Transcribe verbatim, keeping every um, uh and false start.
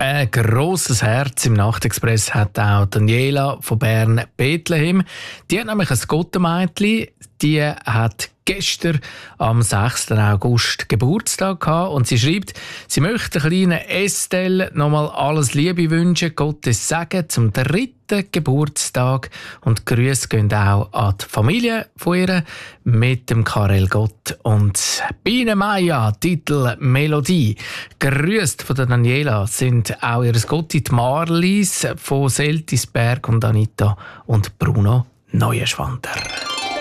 Ein grosses Herz im Nachtexpress hat auch Daniela von Bern-Bethlehem. Die hat nämlich ein Gottemädchen, die hat gestern am sechsten August Geburtstag gehabt und sie schreibt, sie möchte der kleinen Estelle nochmal alles Liebe wünschen, Gottes Segen zum dritten Geburtstag und Grüße gehen auch an die Familie von ihr mit dem Karel Gott und Biene Maya, Titel Melodie. Grüßt von der Daniela sind auch ihr Gotti, die Marlies von Seltisberg und Anita und Bruno Neuenschwander.